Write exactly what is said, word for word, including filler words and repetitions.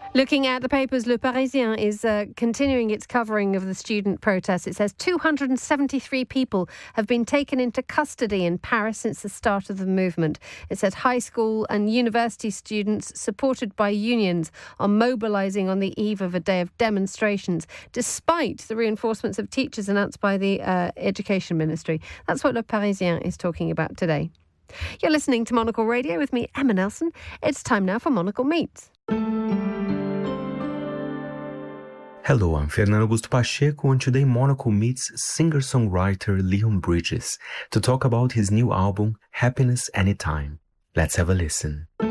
Looking at the papers, Le Parisien is uh, continuing its covering of the student protests. It says two hundred seventy-three people have been taken into custody in Paris since the start of the movement. It says high school and university students, supported by unions, are mobilising on the eve of a day of demonstrations, despite the reinforcements of teachers announced by the uh, Education Ministry. That's what Le Parisien is talking about today. You're listening to Monocle Radio with me, Emma Nelson. It's time now for Monocle Meets. Hello, I'm Fernando Augusto Pacheco, and today Monocle meets singer-songwriter Leon Bridges to talk about his new album, Happiness Anytime. Let's have a listen.